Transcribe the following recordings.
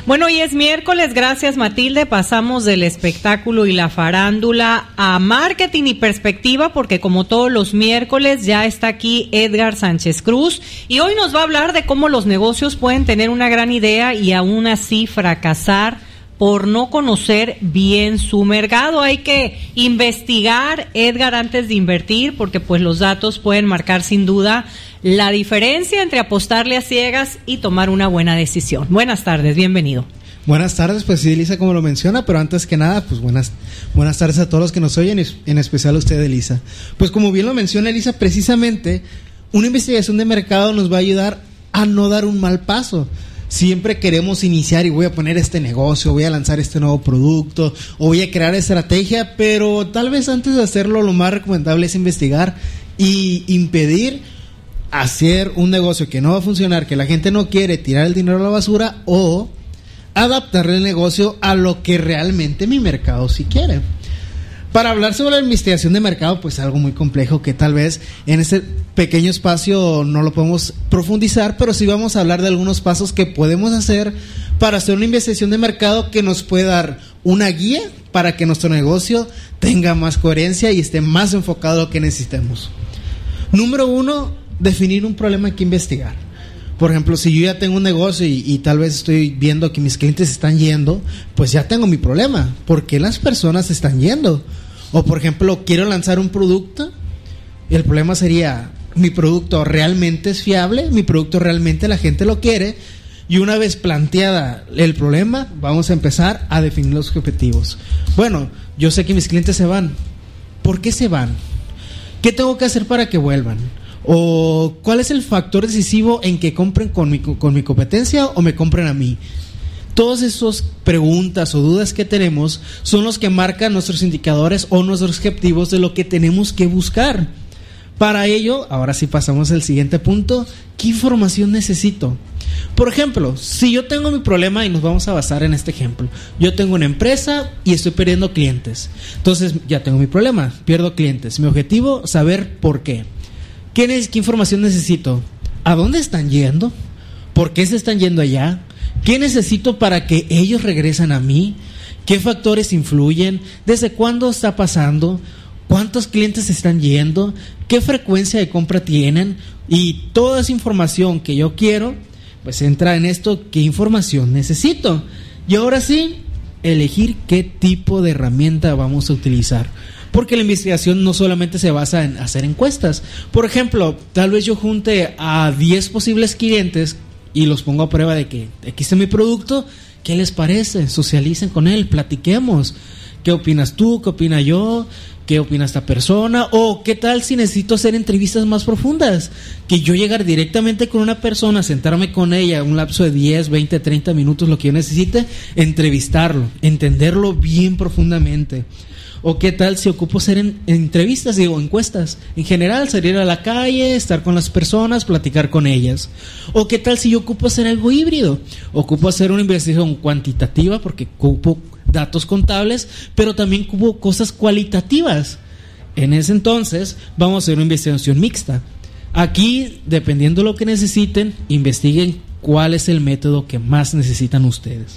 Bueno, hoy es miércoles, gracias Matilde, pasamos del espectáculo y la farándula a marketing y perspectiva, porque como todos los miércoles ya está aquí Edgar Sánchez Cruz y hoy nos va a hablar de cómo los negocios pueden tener una gran idea y aún así fracasar por no conocer bien su mercado. Hay que investigar, Edgar, antes de invertir, porque pues los datos pueden marcar sin duda la diferencia entre apostarle a ciegas y tomar una buena decisión. Buenas tardes, bienvenido. Buenas tardes, pues sí, Elisa, como lo menciona, pero antes que nada, pues buenas tardes a todos los que nos oyen, en especial a usted, Elisa. Pues como bien lo menciona Elisa, precisamente una investigación de mercado nos va a ayudar a no dar un mal paso. Siempre queremos iniciar y voy a poner este negocio, voy a lanzar este nuevo producto o voy a crear estrategia, pero tal vez antes de hacerlo lo más recomendable es investigar y impedir hacer un negocio que no va a funcionar, que la gente no quiere, tirar el dinero a la basura, o adaptar el negocio a lo que realmente mi mercado sí quiere. Para hablar sobre la investigación de mercado, pues algo muy complejo que tal vez en este pequeño espacio no lo podemos profundizar, pero sí vamos a hablar de algunos pasos que podemos hacer para hacer una investigación de mercado que nos puede dar una guía para que nuestro negocio tenga más coherencia y esté más enfocado a lo que necesitemos. Número 1, definir un problema que investigar. Por ejemplo, si yo ya tengo un negocio y tal vez estoy viendo que mis clientes están yendo, pues ya tengo mi problema. ¿Por qué las personas están yendo? O por ejemplo, quiero lanzar un producto. El problema sería, ¿mi producto realmente es fiable? ¿Mi producto realmente la gente lo quiere? Y una vez planteada el problema, vamos a empezar a definir los objetivos. Bueno, yo sé que mis clientes se van. ¿Por qué se van? ¿Qué tengo que hacer para que vuelvan? ¿O cuál es el factor decisivo en que compren con mi competencia o me compren a mí? Todas esas preguntas o dudas que tenemos son los que marcan nuestros indicadores o nuestros objetivos de lo que tenemos que buscar. Para ello, ahora sí pasamos al siguiente punto. ¿Qué información necesito? Por ejemplo, si yo tengo mi problema, y nos vamos a basar en este ejemplo, yo tengo una empresa y estoy perdiendo clientes. Entonces ya tengo mi problema, pierdo clientes. Mi objetivo, saber por qué. ¿Qué información necesito? ¿A dónde están yendo? ¿Por qué se están yendo allá? ¿Qué necesito para que ellos regresen a mí? ¿Qué factores influyen? ¿Desde cuándo está pasando? ¿Cuántos clientes están yendo? ¿Qué frecuencia de compra tienen? Y toda esa información que yo quiero, pues entra en esto, ¿qué información necesito? Y ahora sí, elegir qué tipo de herramienta vamos a utilizar. Porque la investigación no solamente se basa en hacer encuestas. Por ejemplo, tal vez yo junte a 10 posibles clientes y los pongo a prueba de que aquí está mi producto. ¿Qué les parece? Socialicen con él, platiquemos. ¿Qué opinas tú? ¿Qué opina yo? ¿Qué opina esta persona? O ¿qué tal si necesito hacer entrevistas más profundas? Que yo llegar directamente con una persona, sentarme con ella un lapso de 10, 20, 30 minutos, lo que yo necesite, entrevistarlo, entenderlo bien profundamente. ¿O qué tal si ocupo hacer entrevistas, encuestas? En general, salir a la calle, estar con las personas, platicar con ellas. ¿O qué tal si yo ocupo hacer algo híbrido? Ocupo hacer una investigación cuantitativa porque ocupo datos contables, pero también ocupo cosas cualitativas. En ese entonces, vamos a hacer una investigación mixta. Aquí, dependiendo de lo que necesiten, investiguen cuál es el método que más necesitan ustedes.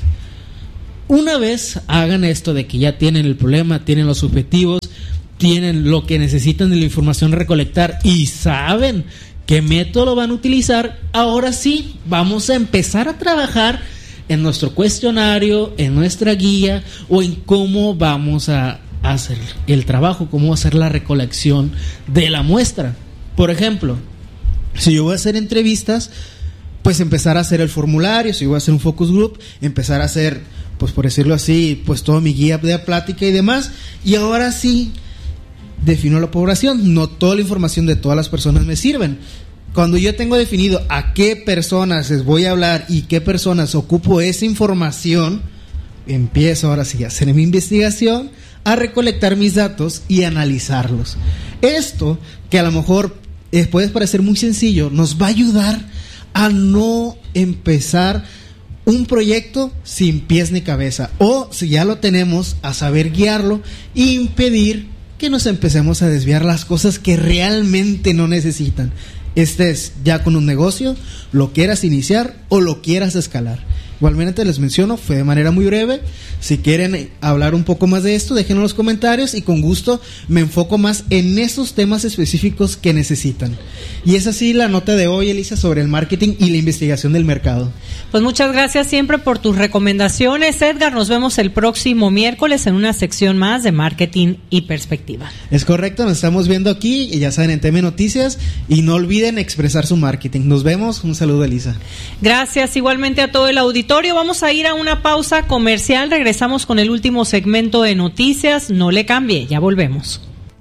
Una vez hagan esto de que ya tienen el problema, tienen los objetivos, tienen lo que necesitan de la información a recolectar y saben qué método van a utilizar, ahora sí vamos a empezar a trabajar en nuestro cuestionario, en nuestra guía o en cómo vamos a hacer el trabajo, cómo hacer la recolección de la muestra. Por ejemplo, si yo voy a hacer entrevistas, pues empezar a hacer el formulario. Si voy a hacer un focus group, empezar a hacer, pues por decirlo así, pues todo mi guía de plática y demás. Y ahora sí defino la población. No toda la información de todas las personas me sirven. Cuando yo tengo definido a qué personas les voy a hablar y qué personas ocupo esa información, empiezo ahora sí a hacer mi investigación, a recolectar mis datos y analizarlos. Esto, que a lo mejor puede parecer muy sencillo, nos va a ayudar a no empezar un proyecto sin pies ni cabeza, o si ya lo tenemos, a saber guiarlo e impedir que nos empecemos a desviar las cosas que realmente no necesitan. Ya con un negocio, lo quieras iniciar o lo quieras escalar. igualmente les menciono, fue de manera muy breve. Si quieren hablar un poco más de esto, déjenlo en los comentarios y con gusto me enfoco más en esos temas específicos que necesitan. Y es así la nota de hoy, Elisa, sobre el marketing y la investigación del mercado. Pues muchas gracias siempre por tus recomendaciones, Edgar. Nos vemos el próximo miércoles en una sección más de marketing y perspectiva. Es correcto, nos estamos viendo aquí, y ya saben, en TM Noticias, y no olviden expresar su marketing. Nos vemos, un saludo, Elisa. Gracias igualmente a todo el auditorio. Vamos a ir a una pausa comercial, regresamos con el último segmento de noticias. No le cambie, ya volvemos.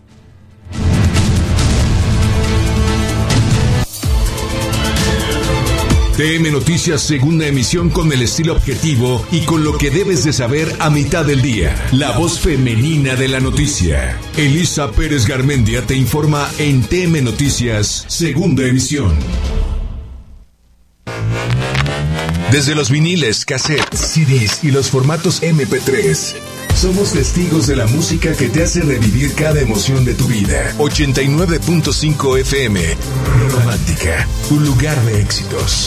TM Noticias, segunda emisión, con el estilo objetivo y con lo que debes de saber a mitad del día. La voz femenina de la noticia. Elisa Pérez Garmendia te informa en TM Noticias, segunda emisión. Desde los viniles, cassettes, CDs y los formatos MP3, somos testigos de la música que te hace revivir cada emoción de tu vida. 89.5 FM, Romántica, un lugar de éxitos.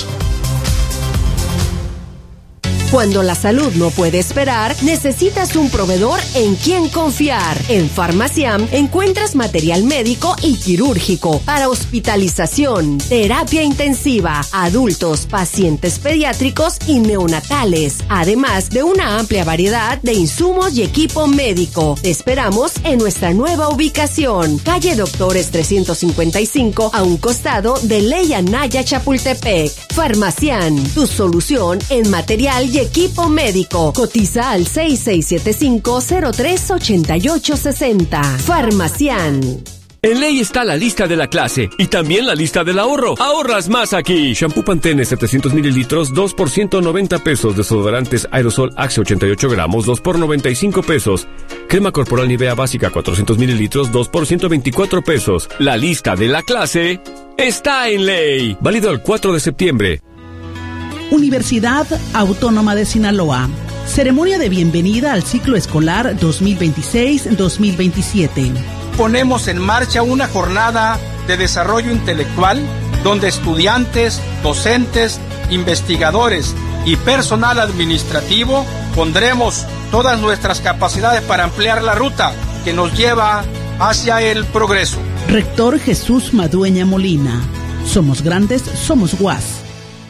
Cuando la salud no puede esperar, necesitas un proveedor en quien confiar. En Farmaciam encuentras material médico y quirúrgico para hospitalización, terapia intensiva, adultos, pacientes pediátricos y neonatales, además de una amplia variedad de insumos y equipo médico. Te esperamos en nuestra nueva ubicación, calle Doctores 355, a un costado de Ley Anaya, Chapultepec. Farmaciam, tu solución en material y equipo médico. Cotiza al 6675-038860. Farmaciam. En Ley está la lista de la clase y también la lista del ahorro. Ahorras más aquí. Shampoo Pantene 700 mililitros, 2 por 190 pesos. Desodorantes Aerosol Axe 88 gramos, 2 por 95 pesos. Crema corporal Nivea básica 400 mililitros, 2 por 124 pesos. La lista de la clase está en Ley. Válido el 4 de septiembre. Universidad Autónoma de Sinaloa. Ceremonia de bienvenida al ciclo escolar 2026-2027. Ponemos en marcha una jornada de desarrollo intelectual donde estudiantes, docentes, investigadores y personal administrativo pondremos todas nuestras capacidades para ampliar la ruta que nos lleva hacia el progreso. Rector Jesús Madueña Molina. Somos grandes, somos UAS.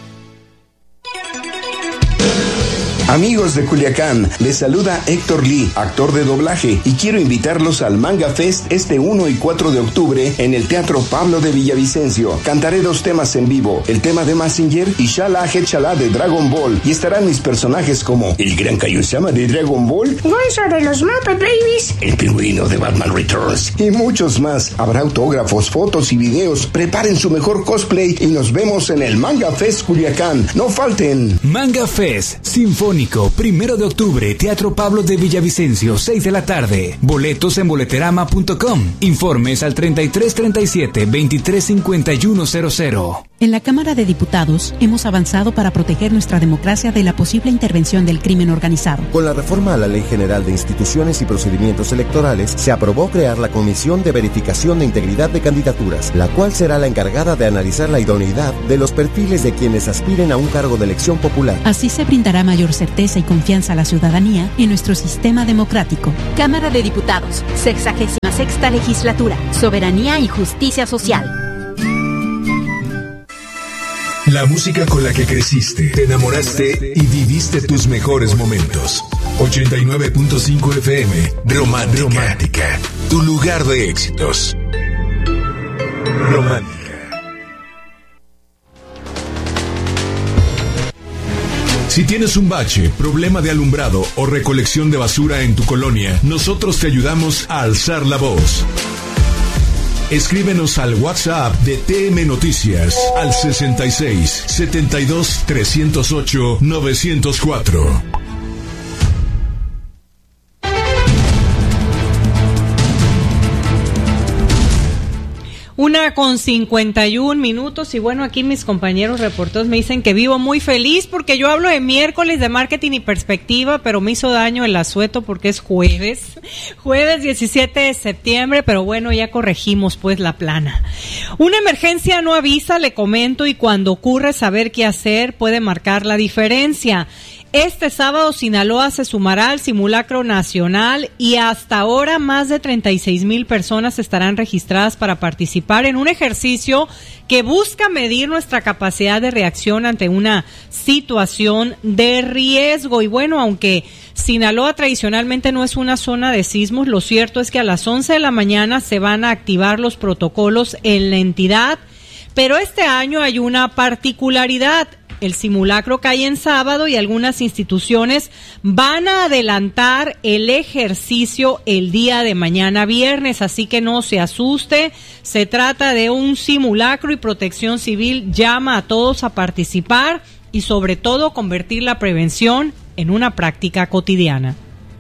Amigos de Culiacán, les saluda Héctor Lee, actor de doblaje, y quiero invitarlos al Manga Fest este 1 y 4 de octubre en el Teatro Pablo de Villavicencio. Cantaré 2 temas en vivo, el tema de Mazinger y Shala Hechala de Dragon Ball, y estarán mis personajes como el Gran Kaiosama de Dragon Ball, Gonzo de los Muppet Babies, el Pingüino de Batman Returns, y muchos más. Habrá autógrafos, fotos y videos. Preparen su mejor cosplay y nos vemos en el Manga Fest Culiacán. No falten. Manga Fest Sinfónico, 1 de octubre, Teatro Pablo de Villavicencio, 6 de la tarde. Boletos en boleterama.com. Informes al 3337-235100. En la Cámara de Diputados hemos avanzado para proteger nuestra democracia de la posible intervención del crimen organizado. Con la reforma a la Ley General de Instituciones y Procedimientos Electorales, se aprobó crear la Comisión de Verificación de Integridad de Candidaturas, la cual será la encargada de analizar la idoneidad de los perfiles de quienes aspiren a un cargo de elección popular. Así se brindará mayor certeza y confianza a la ciudadanía en nuestro sistema democrático. Cámara de Diputados, 66ª Legislatura, Soberanía y Justicia Social. La música con la que creciste, te enamoraste y viviste tus mejores momentos. 89.5 FM, Romántica, tu lugar de éxitos. Romántica. Si tienes un bache, problema de alumbrado o recolección de basura en tu colonia, nosotros te ayudamos a alzar la voz. Escríbenos al WhatsApp de TM Noticias al 66 72 308 904. 1:51 y bueno, aquí mis compañeros reporteros me dicen que vivo muy feliz porque yo hablo de miércoles de marketing y perspectiva, pero me hizo daño el asueto porque es jueves 17 de septiembre, pero bueno, ya corregimos pues la plana. Una emergencia no avisa, le comento, y cuando ocurre saber qué hacer puede marcar la diferencia. Este sábado Sinaloa se sumará al simulacro nacional y hasta ahora más de 36,000 personas estarán registradas para participar en un ejercicio que busca medir nuestra capacidad de reacción ante una situación de riesgo. Y bueno, aunque Sinaloa tradicionalmente no es una zona de sismos, lo cierto es que a las 11 de la mañana se van a activar los protocolos en la entidad, pero este año hay una particularidad. El simulacro cae en sábado y algunas instituciones van a adelantar el ejercicio el día de mañana viernes, así que no se asuste, se trata de un simulacro y Protección Civil llama a todos a participar y sobre todo convertir la prevención en una práctica cotidiana.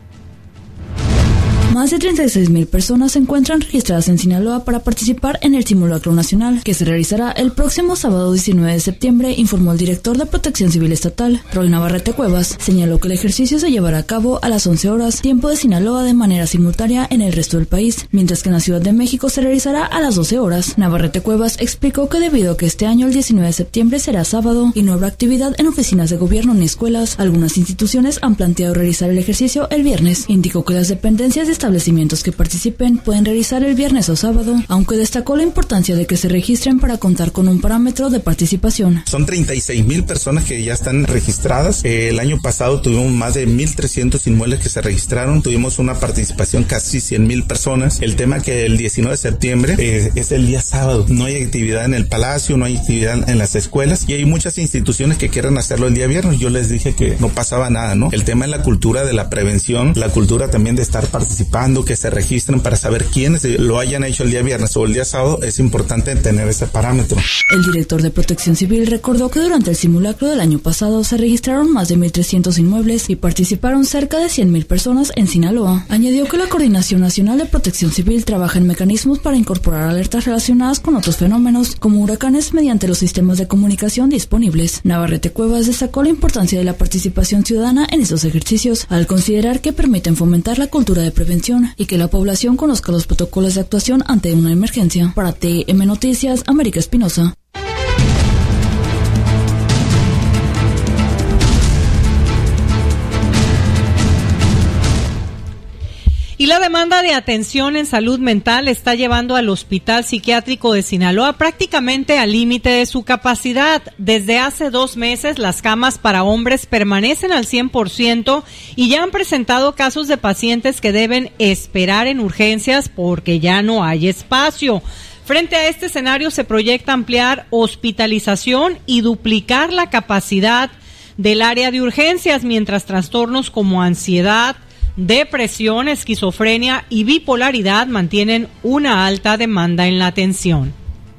Más de 36,000 personas se encuentran registradas en Sinaloa para participar en el simulacro nacional, que se realizará el próximo sábado 19 de septiembre, informó el director de Protección Civil Estatal, Roy Navarrete Cuevas. Señaló que el ejercicio se llevará a cabo a las 11 horas, tiempo de Sinaloa, de manera simultánea en el resto del país, mientras que en la Ciudad de México se realizará a las 12 horas. Navarrete Cuevas explicó que debido a que este año el 19 de septiembre será sábado y no habrá actividad en oficinas de gobierno ni escuelas, algunas instituciones han planteado realizar el ejercicio el viernes. Indicó que las dependencias de establecimientos que participen pueden realizar el viernes o sábado, aunque destacó la importancia de que se registren para contar con un parámetro de participación. Son 36,000 personas que ya están registradas. El año pasado tuvimos más de 1,300 inmuebles que se registraron. Tuvimos una participación casi 100,000 personas. El tema que el 19 de septiembre es el día sábado. No hay actividad en el palacio, no hay actividad en las escuelas y hay muchas instituciones que quieren hacerlo el día viernes. Yo les dije que no pasaba nada, ¿no? El tema es la cultura de la prevención, la cultura también de estar participando, que se registren para saber quiénes lo hayan hecho el día viernes o el día sábado. Es importante tener ese parámetro. El director de Protección Civil recordó que durante el simulacro del año pasado se registraron más de 1,300 inmuebles y participaron cerca de 100,000 personas en Sinaloa. Añadió que la Coordinación Nacional de Protección Civil trabaja en mecanismos para incorporar alertas relacionadas con otros fenómenos como huracanes mediante los sistemas de comunicación disponibles. Navarrete Cuevas destacó la importancia de la participación ciudadana en estos ejercicios al considerar que permiten fomentar la cultura de prevención y que la población conozca los protocolos de actuación ante una emergencia. Para TM Noticias, América Espinosa. Y la demanda de atención en salud mental está llevando al Hospital Psiquiátrico de Sinaloa prácticamente al límite de su capacidad. Desde hace 2 meses, las camas para hombres permanecen al 100% y ya han presentado casos de pacientes que deben esperar en urgencias porque ya no hay espacio. Frente a este escenario, se proyecta ampliar hospitalización y duplicar la capacidad del área de urgencias, mientras trastornos como ansiedad, depresión, esquizofrenia y bipolaridad mantienen una alta demanda en la atención.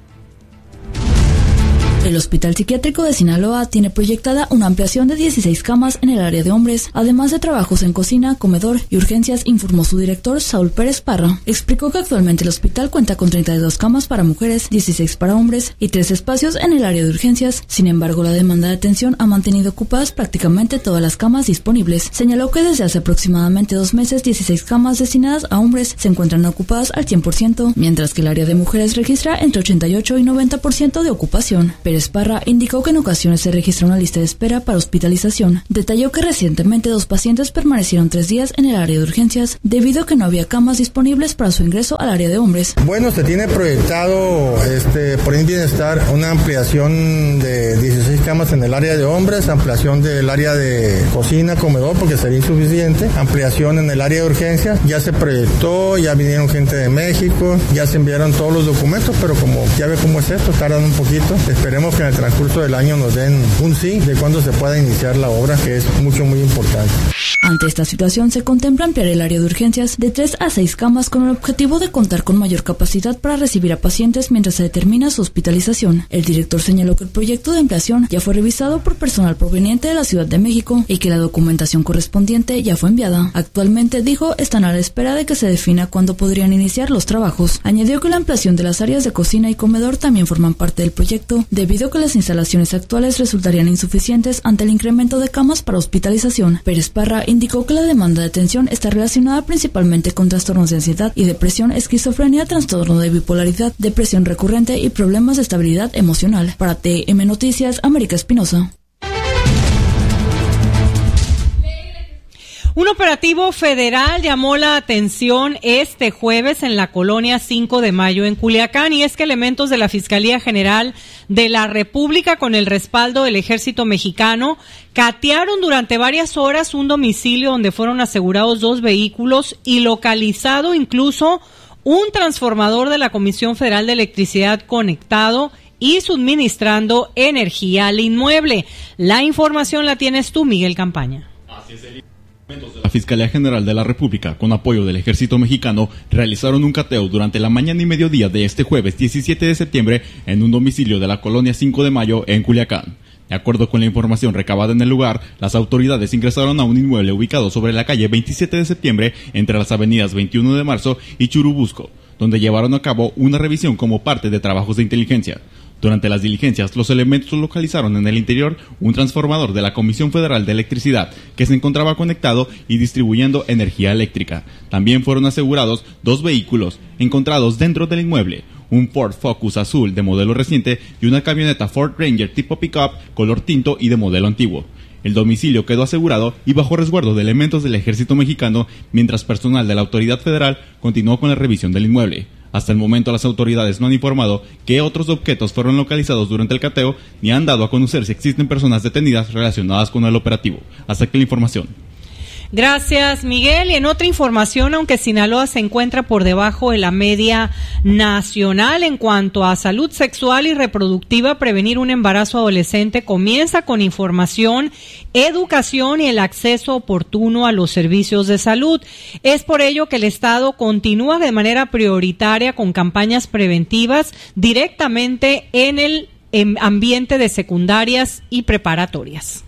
El Hospital Psiquiátrico de Sinaloa tiene proyectada una ampliación de 16 camas en el área de hombres, además de trabajos en cocina, comedor y urgencias, informó su director Saúl Pérez Parra. Explicó que actualmente el hospital cuenta con 32 camas para mujeres, 16 para hombres y 3 espacios en el área de urgencias. Sin embargo, la demanda de atención ha mantenido ocupadas prácticamente todas las camas disponibles. Señaló que desde hace aproximadamente 2 meses, 16 camas destinadas a hombres se encuentran ocupadas al 100%, mientras que el área de mujeres registra entre 88 y 90% de ocupación. Pérez Parra indicó que en ocasiones se registra una lista de espera para hospitalización. Detalló que recientemente 2 pacientes permanecieron 3 días en el área de urgencias debido a que no había camas disponibles para su ingreso al área de hombres. Bueno, se tiene proyectado por el bienestar una ampliación de 16 camas en el área de hombres, ampliación del área de cocina, comedor, porque sería insuficiente, ampliación en el área de urgencias. Ya se proyectó, ya vinieron gente de México, ya se enviaron todos los documentos, pero como ya ve cómo es esto, tardan un poquito. Esperemos que en el transcurso del año nos den un sí de cuándo se pueda iniciar la obra, que es muy importante. Ante esta situación, se contempla ampliar el área de urgencias de 3 a 6 camas con el objetivo de contar con mayor capacidad para recibir a pacientes mientras se determina su hospitalización. El director señaló que el proyecto de ampliación ya fue revisado por personal proveniente de la Ciudad de México y que la documentación correspondiente ya fue enviada. Actualmente, dijo, están a la espera de que se defina cuándo podrían iniciar los trabajos. Añadió que la ampliación de las áreas de cocina y comedor también forman parte del proyecto, debido a que las instalaciones actuales resultarían insuficientes ante el incremento de camas para hospitalización. Pérez Parra indicó que la demanda de atención está relacionada principalmente con trastornos de ansiedad y depresión, esquizofrenia, trastorno de bipolaridad, depresión recurrente y problemas de estabilidad emocional. Para TM Noticias, América Espinosa. Un operativo federal llamó la atención este jueves en la colonia 5 de Mayo en Culiacán, y es que elementos de la Fiscalía General de la República, con el respaldo del Ejército Mexicano, catearon durante varias horas un domicilio donde fueron asegurados 2 vehículos y localizado incluso un transformador de la Comisión Federal de Electricidad conectado y suministrando energía al inmueble. La información la tienes tú, Miguel Campaña. Así es, la Fiscalía General de la República, con apoyo del Ejército Mexicano, realizaron un cateo durante la mañana y mediodía de este jueves 17 de septiembre en un domicilio de la colonia 5 de Mayo en Culiacán. De acuerdo con la información recabada en el lugar, las autoridades ingresaron a un inmueble ubicado sobre la calle 27 de septiembre entre las avenidas 21 de marzo y Churubusco, donde llevaron a cabo una revisión como parte de trabajos de inteligencia. Durante las diligencias, los elementos localizaron en el interior un transformador de la Comisión Federal de Electricidad que se encontraba conectado y distribuyendo energía eléctrica. También fueron asegurados 2 vehículos encontrados dentro del inmueble, un Ford Focus azul de modelo reciente y una camioneta Ford Ranger tipo pickup color tinto y de modelo antiguo. El domicilio quedó asegurado y bajo resguardo de elementos del Ejército Mexicano, mientras personal de la autoridad federal continuó con la revisión del inmueble. Hasta el momento, las autoridades no han informado qué otros objetos fueron localizados durante el cateo, ni han dado a conocer si existen personas detenidas relacionadas con el operativo. Hasta aquí la información. Gracias, Miguel. Y en otra información, aunque Sinaloa se encuentra por debajo de la media nacional en cuanto a salud sexual y reproductiva, prevenir un embarazo adolescente comienza con información, educación y el acceso oportuno a los servicios de salud. Es por ello que el Estado continúa de manera prioritaria con campañas preventivas directamente en el ambiente de secundarias y preparatorias.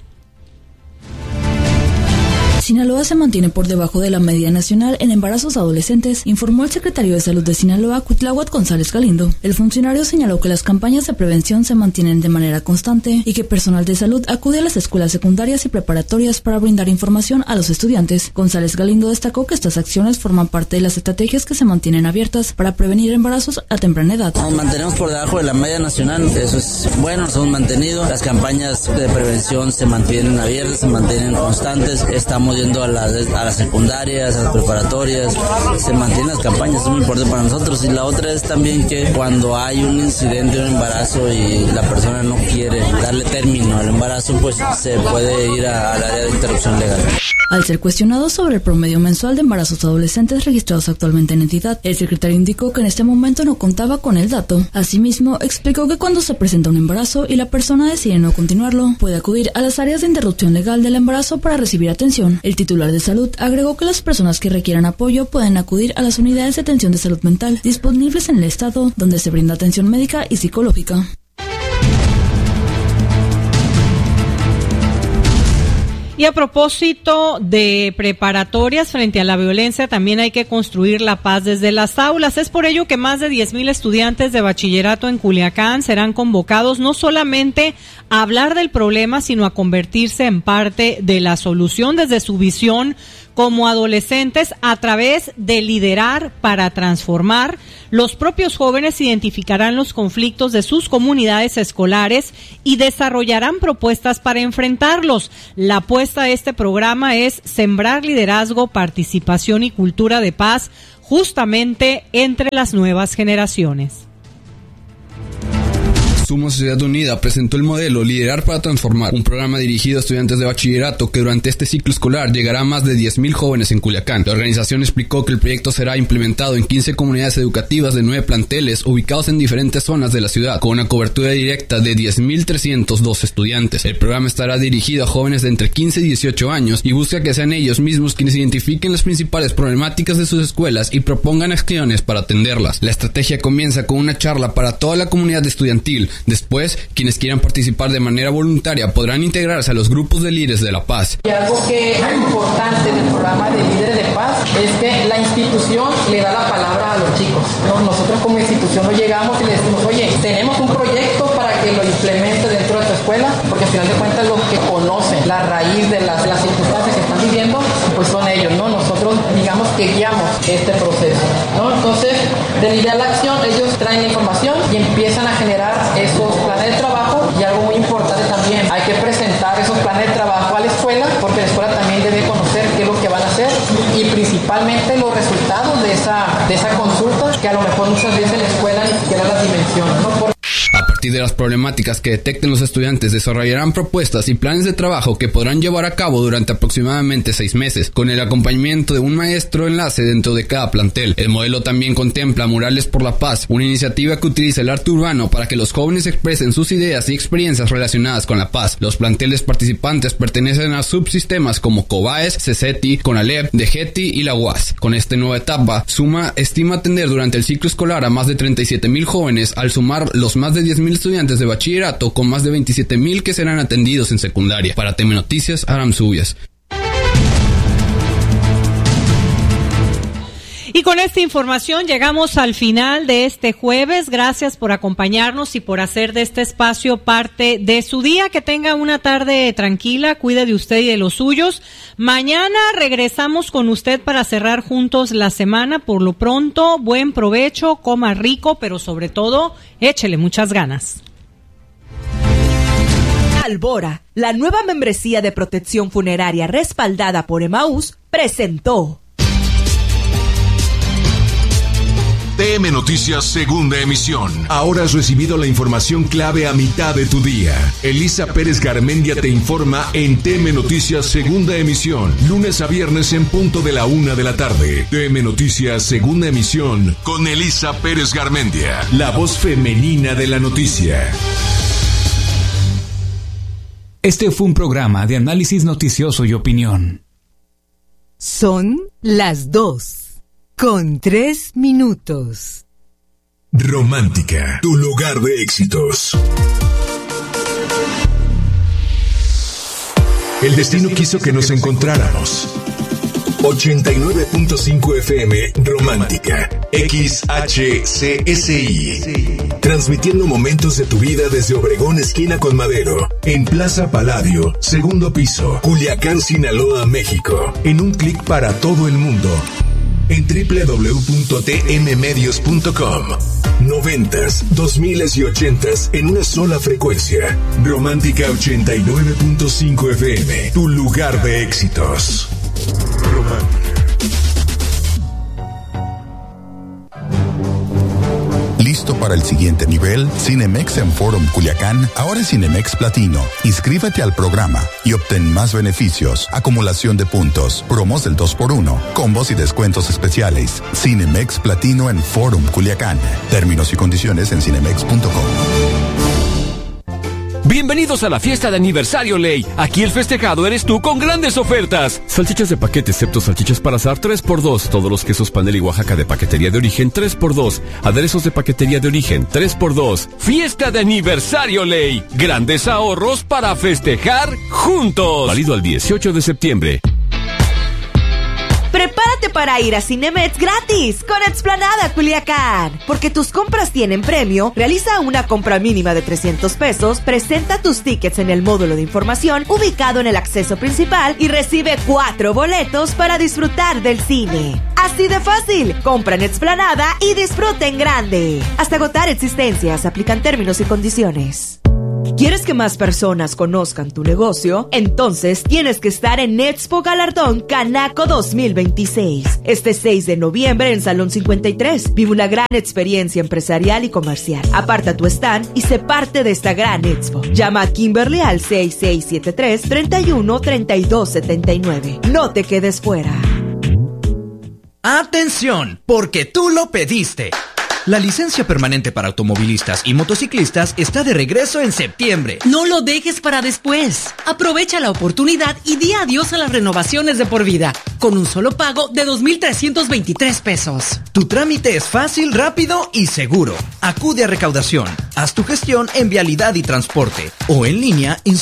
Sinaloa se mantiene por debajo de la media nacional en embarazos adolescentes, informó el secretario de Salud de Sinaloa, Cuitláhuac González Galindo. El funcionario señaló que las campañas de prevención se mantienen de manera constante y que personal de salud acude a las escuelas secundarias y preparatorias para brindar información a los estudiantes. González Galindo destacó que estas acciones forman parte de las estrategias que se mantienen abiertas para prevenir embarazos a temprana edad. Nos mantenemos por debajo de la media nacional, eso es bueno, nos hemos mantenido. Las campañas de prevención se mantienen abiertas, se mantienen constantes. Estamos yendo a las secundarias, a las preparatorias, se mantienen las campañas, es muy importante para nosotros. Y la otra es también que cuando hay un incidente, un embarazo y la persona no quiere darle término al embarazo, pues se puede ir al área de interrupción legal. Al ser cuestionado sobre el promedio mensual de embarazos adolescentes registrados actualmente en entidad, el secretario indicó que en este momento no contaba con el dato. Asimismo, explicó que cuando se presenta un embarazo y la persona decide no continuarlo, puede acudir a las áreas de interrupción legal del embarazo para recibir atención. El titular de salud agregó que las personas que requieran apoyo pueden acudir a las unidades de atención de salud mental disponibles en el estado, donde se brinda atención médica y psicológica. Y a propósito de preparatorias frente a la violencia, también hay que construir la paz desde las aulas. Es por ello que más de 10,000 estudiantes de bachillerato en Culiacán serán convocados no solamente a hablar del problema, sino a convertirse en parte de la solución desde su visión como adolescentes a través de liderar para transformar. Los propios jóvenes identificarán los conflictos de sus comunidades escolares y desarrollarán propuestas para enfrentarlos. La apuesta de este programa es sembrar liderazgo, participación y cultura de paz justamente entre las nuevas generaciones. Suma Sociedad Unida presentó el modelo Liderar para Transformar, un programa dirigido a estudiantes de bachillerato que durante este ciclo escolar llegará a más de 10,000 jóvenes en Culiacán. La organización explicó que el proyecto será implementado en 15 comunidades educativas de 9 planteles ubicados en diferentes zonas de la ciudad, con una cobertura directa de 10,302 estudiantes. El programa estará dirigido a jóvenes de entre 15 y 18 años y busca que sean ellos mismos quienes identifiquen las principales problemáticas de sus escuelas y propongan acciones para atenderlas. La estrategia comienza con una charla para toda la comunidad estudiantil. Después, quienes quieran participar de manera voluntaria podrán integrarse a los grupos de líderes de la paz. Y algo que es importante del programa de líderes de paz es que la institución le da la palabra a los chicos, ¿no? Nosotros como institución no llegamos y le decimos, oye, tenemos un proyecto para que lo implemente dentro de tu escuela, porque al final de cuentas los que conocen la raíz de las circunstancias que están viviendo, pues son ellos, ¿no? Nosotros digamos que guiamos este proceso, ¿no? Entonces, de la idea a la acción, ellos traen la información y empiezan a generar esos planes de trabajo. Y algo muy importante también, hay que presentar esos planes de trabajo a la escuela, porque la escuela también debe conocer qué es lo que van a hacer y principalmente los resultados de esa consulta, que a lo mejor muchas veces la escuela ni siquiera las dimensiona, ¿no? A partir de las problemáticas que detecten los estudiantes, desarrollarán propuestas y planes de trabajo que podrán llevar a cabo durante aproximadamente 6 meses, con el acompañamiento de un maestro enlace dentro de cada plantel. El modelo también contempla Murales por la Paz, una iniciativa que utiliza el arte urbano para que los jóvenes expresen sus ideas y experiencias relacionadas con la paz. Los planteles participantes pertenecen a subsistemas como Cobaes, CECETI, CONALEP, DGETI y la UAS. Con esta nueva etapa, Suma estima atender durante el ciclo escolar a más de 37,000 jóvenes, al sumar los más de 10,000 estudiantes de bachillerato, con más de 27,000 que serán atendidos en secundaria. Para TM Noticias, Aram Subias. Y con esta información llegamos al final de este jueves. Gracias por acompañarnos y por hacer de este espacio parte de su día. Que tenga una tarde tranquila, cuide de usted y de los suyos. Mañana regresamos con usted para cerrar juntos la semana. Por lo pronto, buen provecho, coma rico, pero sobre todo, échele muchas ganas. Albora, la nueva membresía de protección funeraria respaldada por Emaús, presentó TM Noticias Segunda Emisión. Ahora has recibido la información clave a mitad de tu día. Elisa Pérez Garmendia te informa en TM Noticias Segunda Emisión, lunes a viernes en punto de la 1 de la tarde. TM Noticias Segunda Emisión con Elisa Pérez Garmendia, la voz femenina de la noticia. Este fue un programa de análisis noticioso y opinión. Son las 2:03. Romántica, tu lugar de éxitos. El destino quiso que nos encontráramos. 89.5 FM Romántica, XHCSI. Transmitiendo momentos de tu vida desde Obregón, esquina con Madero, en Plaza Palladio, segundo piso, Culiacán, Sinaloa, México. En un clic para todo el mundo. En www.tmmedios.com. 90s, 2000s y 80s en una sola frecuencia. Romántica 89.5 FM, tu lugar de éxitos. ¿Listo para el siguiente nivel? Cinemex en Forum Culiacán, ahora es Cinemex Platino. Inscríbete al programa y obtén más beneficios, acumulación de puntos, promos del 2x1, combos y descuentos especiales. Cinemex Platino en Forum Culiacán. Términos y condiciones en cinemex.com. Bienvenidos a la fiesta de aniversario Ley. Aquí el festejado eres tú con grandes ofertas. Salchichas de paquete excepto salchichas para asar 3x2. Todos los quesos Panela y Oaxaca de paquetería de origen 3x2. Aderezos de paquetería de origen 3x2. Fiesta de aniversario Ley. Grandes ahorros para festejar juntos. Válido al 18 de septiembre. Prepárate para ir a Cinemex gratis con Explanada Culiacán. Porque tus compras tienen premio, realiza una compra mínima de 300 pesos, presenta tus tickets en el módulo de información ubicado en el acceso principal y recibe 4 boletos para disfrutar del cine. Así de fácil, compra en Explanada y disfruta en grande. Hasta agotar existencias, aplican términos y condiciones. ¿Quieres que más personas conozcan tu negocio? Entonces tienes que estar en Expo Galardón Canaco 2026. Este 6 de noviembre en Salón 53. Vive una gran experiencia empresarial y comercial. Aparta tu stand y sé parte de esta gran expo. Llama a Kimberly al 6673-313279. No te quedes fuera. ¡Atención! Porque tú lo pediste. La licencia permanente para automovilistas y motociclistas está de regreso en septiembre. No lo dejes para después. Aprovecha la oportunidad y di adiós a las renovaciones de por vida, con un solo pago de 2,323 pesos. Tu trámite es fácil, rápido y seguro. Acude a recaudación. Haz tu gestión en Vialidad y Transporte o en línea en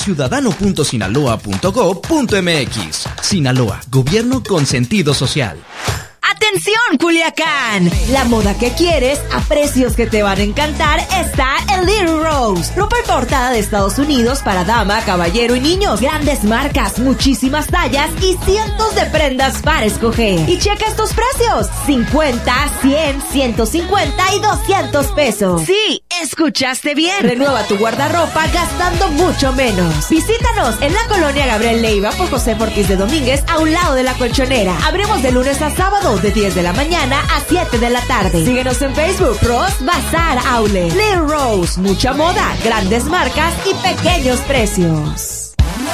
ciudadano.sinaloa.gov.mx. Sinaloa, gobierno con sentido social. ¡Atención, Culiacán! La moda que quieres a precios que te van a encantar está en Little Rose. Ropa importada de Estados Unidos para dama, caballero y niños. Grandes marcas, muchísimas tallas y cientos de prendas para escoger. Y checa estos precios: 50, 100, 150 y 200 pesos. Sí, escuchaste bien. Renueva tu guardarropa gastando mucho menos. Visítanos en la colonia Gabriel Leiva por José Ortiz de Domínguez, a un lado de la Colchonera. Abrimos de lunes a sábado de 10 de la mañana a 7 de la tarde. Síguenos en Facebook, Ross Bazar Outlet. Little Rose, mucha moda, grandes marcas y pequeños precios.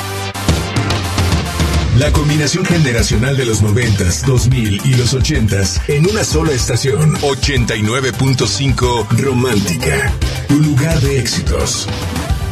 La combinación generacional de los 90s, 2000 y los 80s en una sola estación. 89.5 Romántica, tu lugar de éxitos.